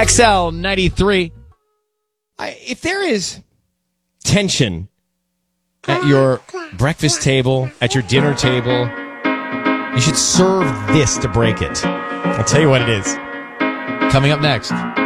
XL 93. If there is tension at your breakfast table, at your dinner table, you should serve this to break it. I'll tell you what it is. Coming up next.